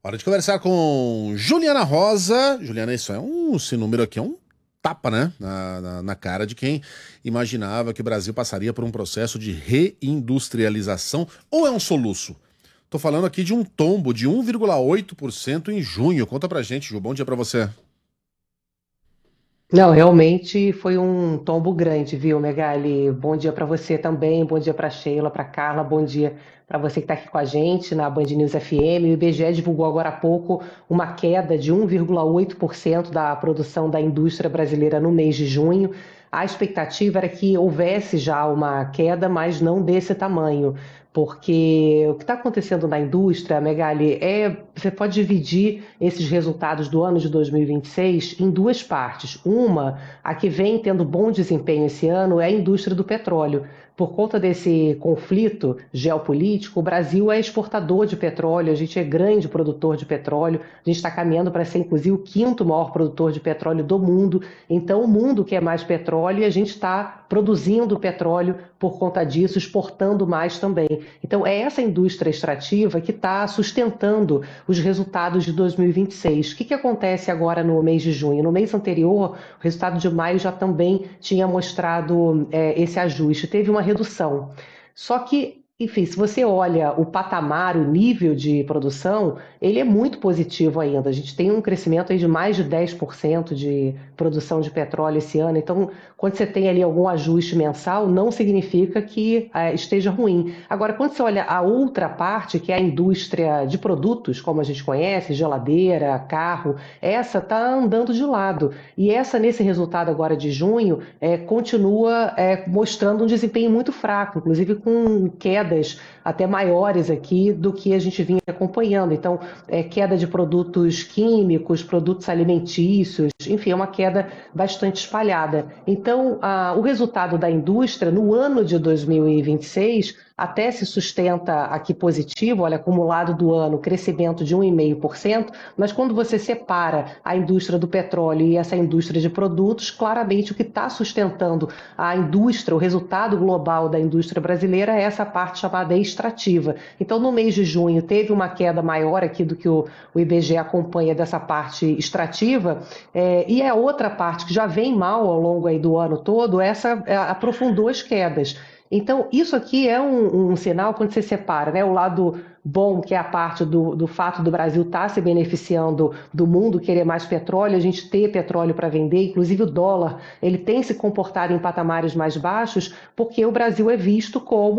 Hora de conversar com Juliana Rosa. Juliana, esse número aqui é um tapa, né? Na cara de quem imaginava que o Brasil passaria por um processo de reindustrialização, ou é um soluço? Tô falando aqui de um tombo de 1,8% em junho. Conta pra gente, Ju. Bom dia pra você. Não, realmente foi um tombo grande, viu, Megali? Bom dia para você também, bom dia para Sheila, para Carla, bom dia para você que está aqui com a gente na Band News FM. O IBGE divulgou agora há pouco uma queda de 1,8% da produção da indústria brasileira no mês de junho. A expectativa era que houvesse já uma queda, mas não desse tamanho. Porque o que está acontecendo na indústria, Megali, você pode dividir esses resultados do ano de 2026 em duas partes. Uma, a que vem tendo bom desempenho esse ano, é a indústria do petróleo. Por conta desse conflito geopolítico, o Brasil é exportador de petróleo, a gente é grande produtor de petróleo, a gente está caminhando para ser, inclusive, o quinto maior produtor de petróleo do mundo. Então, o mundo quer mais petróleo e a gente está produzindo petróleo por conta disso, exportando mais também. Então, é essa indústria extrativa que está sustentando os resultados de 2026. O que acontece agora no mês de junho? No mês anterior, o resultado de maio já também tinha mostrado esse ajuste, teve uma redução. Só que, enfim, se você olha o patamar, o nível de produção, ele é muito positivo ainda. A gente tem um crescimento aí de mais de 10% de produção de petróleo esse ano. Então, quando você tem ali algum ajuste mensal, não significa que esteja ruim. Agora, quando você olha a outra parte, que é a indústria de produtos, como a gente conhece, geladeira, carro, essa está andando de lado. E essa, nesse resultado agora de junho, continua mostrando um desempenho muito fraco, inclusive com quedas até maiores aqui do que a gente vinha acompanhando. Então, queda de produtos químicos, produtos alimentícios, enfim, é uma queda bastante espalhada. Então, o resultado da indústria no ano de 2026 até se sustenta aqui positivo, olha, acumulado do ano, crescimento de 1,5%, mas quando você separa a indústria do petróleo e essa indústria de produtos, claramente o que está sustentando a indústria, o resultado global da indústria brasileira é essa parte chamada extrativa. Então, no mês de junho, teve uma queda maior aqui do que o IBGE acompanha dessa parte extrativa, e a outra parte que já vem mal ao longo aí do ano todo, essa aprofundou as quedas. Então, isso aqui é um sinal quando você separa, né? O lado bom, que é a parte do fato do Brasil estar se beneficiando do mundo querer mais petróleo, a gente ter petróleo para vender, inclusive o dólar, ele tem se comportado em patamares mais baixos, porque o Brasil é visto como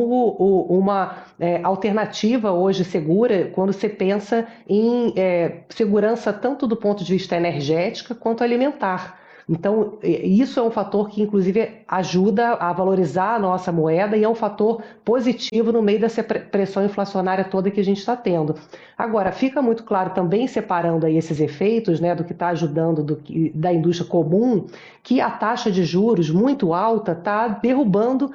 uma alternativa hoje segura quando você pensa em segurança tanto do ponto de vista energética quanto alimentar. Então, isso é um fator que, inclusive, ajuda a valorizar a nossa moeda e é um fator positivo no meio dessa pressão inflacionária toda que a gente está tendo. Agora, fica muito claro também, separando aí esses efeitos, né, do que está ajudando da indústria comum, que a taxa de juros muito alta está derrubando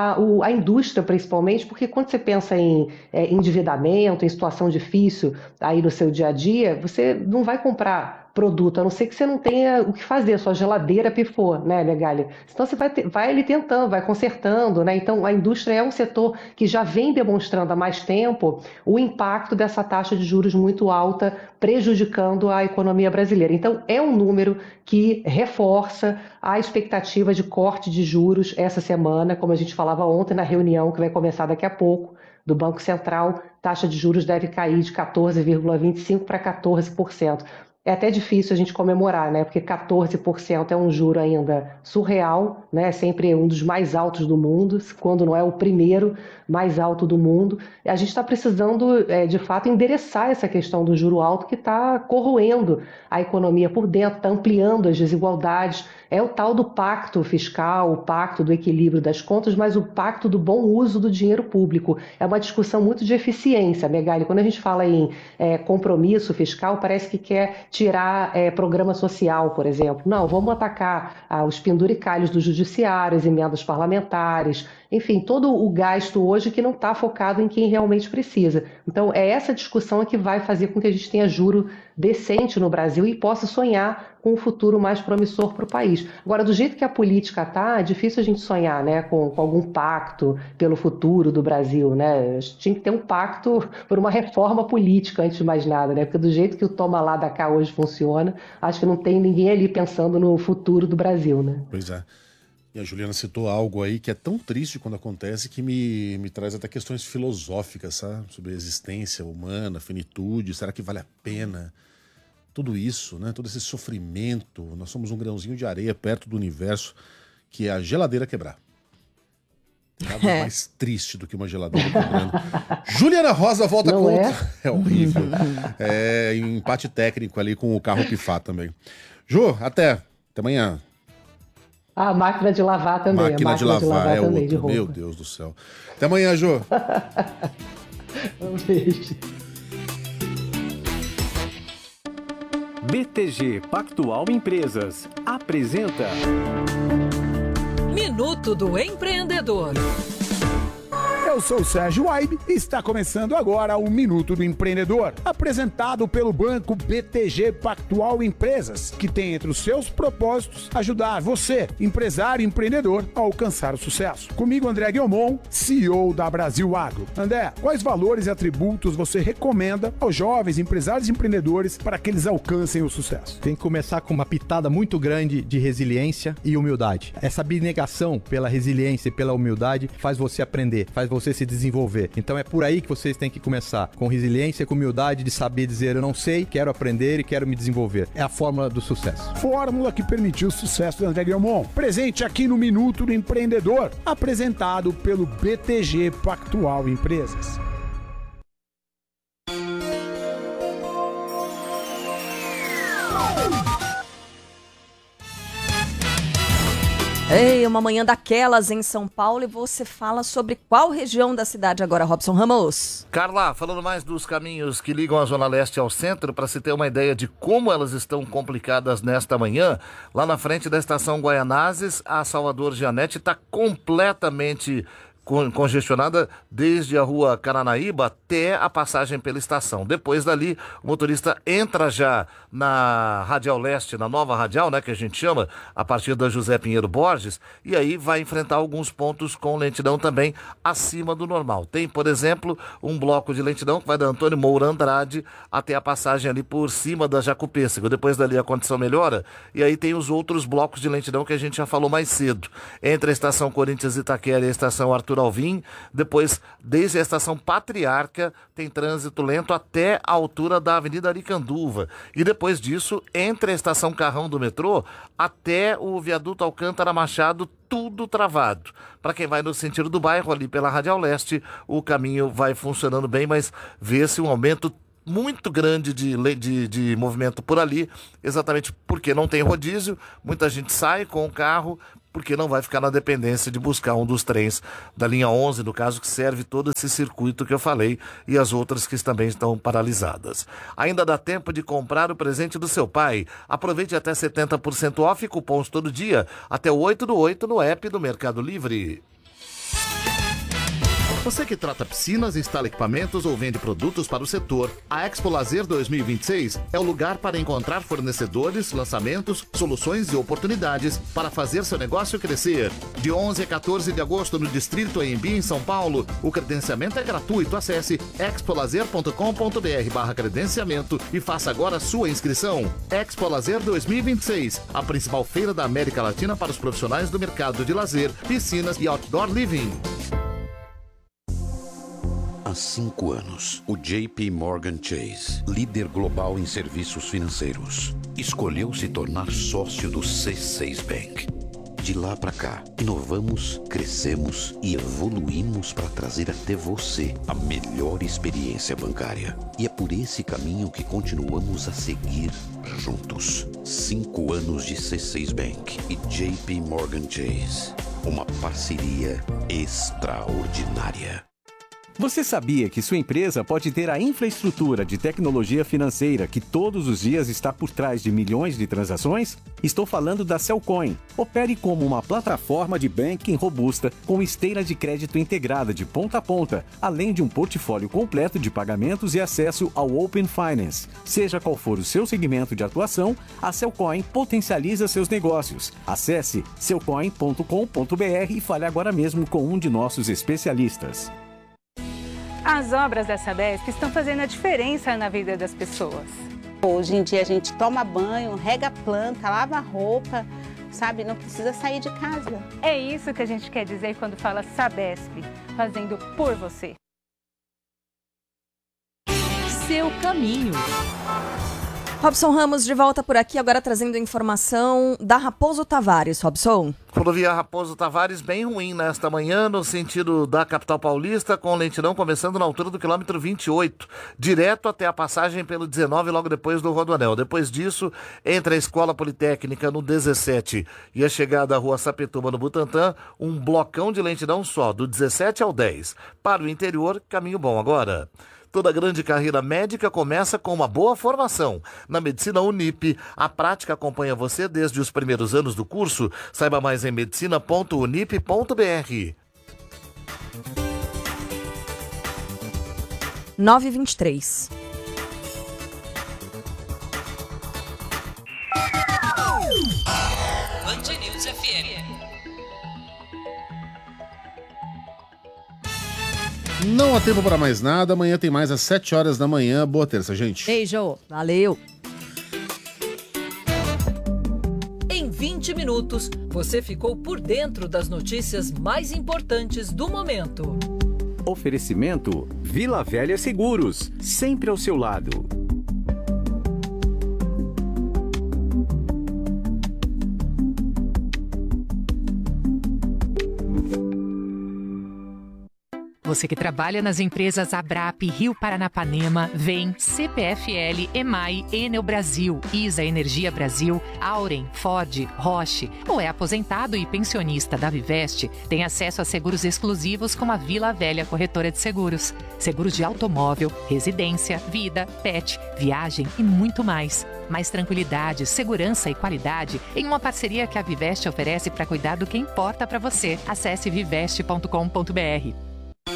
a indústria, principalmente, porque quando você pensa em endividamento, em situação difícil aí no seu dia a dia, você não vai comprar produto, a não ser que você não tenha o que fazer, sua geladeira pifou, né, Megali? Então você vai ali tentando, vai consertando, né? Então a indústria é um setor que já vem demonstrando há mais tempo o impacto dessa taxa de juros muito alta, prejudicando a economia brasileira. Então é um número que reforça a expectativa de corte de juros essa semana, como a gente falava ontem na reunião que vai começar daqui a pouco do Banco Central, taxa de juros deve cair de 14,25% para 14%. É até difícil a gente comemorar, né? Porque 14% é um juro ainda surreal, né? Sempre um dos mais altos do mundo, quando não é o primeiro mais alto do mundo. A gente está precisando, de fato, endereçar essa questão do juro alto que está corroendo a economia por dentro, está ampliando as desigualdades. É o tal do pacto fiscal, o pacto do equilíbrio das contas, mas o pacto do bom uso do dinheiro público. É uma discussão muito de eficiência, Megali. Quando a gente fala em compromisso fiscal, parece que quer tirar programa social, por exemplo. Não, vamos atacar os penduricalhos do judiciário, as emendas parlamentares, enfim, todo o gasto hoje que não está focado em quem realmente precisa. Então, é essa discussão que vai fazer com que a gente tenha juro decente no Brasil e possa sonhar com um futuro mais promissor para o país. Agora, do jeito que a política está, é difícil a gente sonhar, né, com algum pacto pelo futuro do Brasil, né? A gente tinha que ter um pacto por uma reforma política antes de mais nada, né? Porque do jeito que o toma lá da cá hoje funciona, acho que não tem ninguém ali pensando no futuro do Brasil, né? Pois é. E a Juliana citou algo aí que é tão triste quando acontece que me traz até questões filosóficas, sabe? Sobre a existência humana, finitude, será que vale a pena tudo isso, né? Todo esse sofrimento. Nós somos um grãozinho de areia perto do universo, que é a geladeira quebrar. Nada mais triste do que uma geladeira quebrando. Juliana Rosa volta Não com... é? É horrível. É empate técnico ali com o carro pifar também. Ju, até amanhã. A máquina de lavar também. Máquina de lavar é também, outro. de roupa. Meu Deus do céu. Até amanhã, Ju. Um beijo. BTG Pactual Empresas apresenta Minuto do Empreendedor. Eu sou o Sérgio Waibe e está começando agora o Minuto do Empreendedor, apresentado pelo banco BTG Pactual Empresas, que tem entre os seus propósitos ajudar você, empresário e empreendedor, a alcançar o sucesso. Comigo, André Guilmon, CEO da Brasil Agro. André, quais valores e atributos você recomenda aos jovens empresários e empreendedores para que eles alcancem o sucesso? Tem que começar com uma pitada muito grande de resiliência e humildade. Essa abnegação pela resiliência e pela humildade faz você aprender, faz você se desenvolver. Então é por aí que vocês têm que começar, com resiliência, com humildade de saber dizer eu não sei, quero aprender e quero me desenvolver. É a fórmula do sucesso. Fórmula que permitiu o sucesso do André Guilmon. Presente aqui no Minuto do Empreendedor, apresentado pelo BTG Pactual Empresas. Ei, uma manhã daquelas em São Paulo e você fala sobre qual região da cidade agora, Robson Ramos? Carla, falando mais dos caminhos que ligam a Zona Leste ao centro, para se ter uma ideia de como elas estão complicadas nesta manhã, lá na frente da estação Guaianazes, a Salvador Gianetti está completamente congestionada desde a rua Caranaíba até a passagem pela estação. Depois dali, o motorista entra já na Radial Leste, na nova Radial, né, que a gente chama, a partir da José Pinheiro Borges, e aí vai enfrentar alguns pontos com lentidão também acima do normal. Tem, por exemplo, um bloco de lentidão que vai da Antônio Moura Andrade até a passagem ali por cima da Jacupêssego. Depois dali a condição melhora, e aí tem os outros blocos de lentidão que a gente já falou mais cedo. Entre a estação Corinthians Itaquera e a estação Arthur Alvim, depois, desde a estação Patriarca, tem trânsito lento até a altura da Avenida Aricanduva. E depois disso, entre a estação Carrão do metrô até o viaduto Alcântara Machado, tudo travado. Para quem vai no sentido do bairro, ali pela Radial Leste, o caminho vai funcionando bem, mas vê-se um aumento muito grande de movimento por ali, exatamente porque não tem rodízio, muita gente sai com o carro, porque não vai ficar na dependência de buscar um dos trens da linha 11, no caso, que serve todo esse circuito que eu falei, e as outras que também estão paralisadas. Ainda dá tempo de comprar o presente do seu pai. Aproveite até 70% off e cupons todo dia, até o 8/8 no app do Mercado Livre. Você que trata piscinas, instala equipamentos ou vende produtos para o setor, a Expo Lazer 2026 é o lugar para encontrar fornecedores, lançamentos, soluções e oportunidades para fazer seu negócio crescer. De 11 a 14 de agosto no Distrito AMB, em São Paulo, o credenciamento é gratuito. Acesse expolazer.com.br/credenciamento e faça agora a sua inscrição. Expo Lazer 2026, a principal feira da América Latina para os profissionais do mercado de lazer, piscinas e outdoor living. Há 5 anos, o JP Morgan Chase, líder global em serviços financeiros, escolheu se tornar sócio do C6 Bank. De lá para cá, inovamos, crescemos e evoluímos para trazer até você a melhor experiência bancária. E é por esse caminho que continuamos a seguir juntos. 5 anos de C6 Bank e JP Morgan Chase. Uma parceria extraordinária. Você sabia que sua empresa pode ter a infraestrutura de tecnologia financeira que todos os dias está por trás de milhões de transações? Estou falando da Cellcoin. Opere como uma plataforma de banking robusta com esteira de crédito integrada de ponta a ponta, além de um portfólio completo de pagamentos e acesso ao Open Finance. Seja qual for o seu segmento de atuação, a Cellcoin potencializa seus negócios. Acesse cellcoin.com.br e fale agora mesmo com um de nossos especialistas. As obras da Sabesp estão fazendo a diferença na vida das pessoas. Hoje em dia a gente toma banho, rega a planta, lava a roupa, sabe? Não precisa sair de casa. É isso que a gente quer dizer quando fala Sabesp, fazendo por você. Seu caminho. Robson Ramos de volta por aqui, agora trazendo informação da Raposo Tavares. Robson. Rodovia Raposo Tavares bem ruim nesta manhã, no sentido da capital paulista, com lentidão começando na altura do quilômetro 28, direto até a passagem pelo 19, logo depois do Rodoanel. Depois disso, entre a Escola Politécnica no 17 e a chegada à Rua Sapetuma no Butantã, um blocão de lentidão só, do 17 ao 10. Para o interior, caminho bom agora. Toda grande carreira médica começa com uma boa formação. Na Medicina Unip, a prática acompanha você desde os primeiros anos do curso. Saiba mais em medicina.unip.br. 9h23. Band News FM. Não há tempo para mais nada. Amanhã tem mais às 7 horas da manhã. Boa terça, gente. Beijo. Valeu. Em 20 minutos, você ficou por dentro das notícias mais importantes do momento. Oferecimento Vila Velha Seguros, sempre ao seu lado. Você que trabalha nas empresas Abrap, Rio Paranapanema, VEM, CPFL, EMAI, Enel Brasil, ISA Energia Brasil, Auren, Ford, Roche, ou é aposentado e pensionista da Viveste, tem acesso a seguros exclusivos com a Vila Velha Corretora de Seguros. Seguros de automóvel, residência, vida, pet, viagem e muito mais. Mais tranquilidade, segurança e qualidade em uma parceria que a Viveste oferece para cuidar do que importa para você. Acesse viveste.com.br.